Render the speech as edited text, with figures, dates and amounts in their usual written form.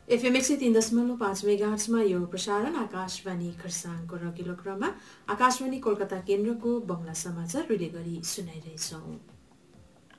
FM 103.5 मेगाहर्ट्जमा यो प्रसारण आकाशवाणी खरसाङको रगिलो क्रममा आकाशवाणी कोलकाता केन्द्रको बंगला समाचार रिले गरी सुनाइरहेछौँ।